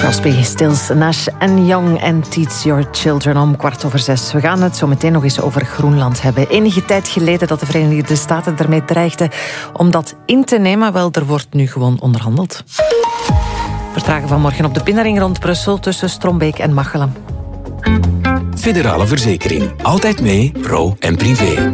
Crosby, Stills, Nash en Young en Teach Your Children om 5:15. We gaan het zo meteen nog eens over Groenland hebben. Enige tijd geleden dat de Verenigde Staten ermee dreigden om dat in te nemen. Wel, er wordt nu gewoon onderhandeld. Vertragen vanmorgen op de Pindaring rond Brussel tussen Strombeek en Machelen. Federale Verzekering. Altijd mee, pro en privé.